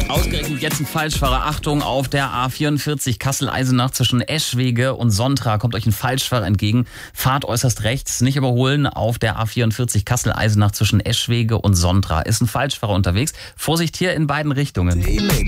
Ausgerechnet jetzt ein Falschfahrer. Achtung, auf der A44 Kassel-Eisenach zwischen Eschwege und Sontra kommt euch ein Falschfahrer entgegen. Fahrt äußerst rechts, nicht überholen. Auf der A44 Kassel-Eisenach zwischen Eschwege und Sontra ist ein Falschfahrer unterwegs. Vorsicht hier in beiden Richtungen.